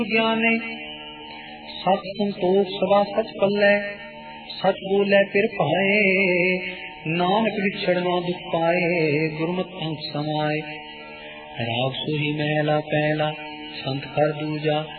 ज्ञाने सत संतोष सदा सच पल्लै, सच बोले फिर पाए, नानक विछड़ना दुख पाए, गुरमत अंग समाए। राग सुही महला पहला, संत कर दूजा,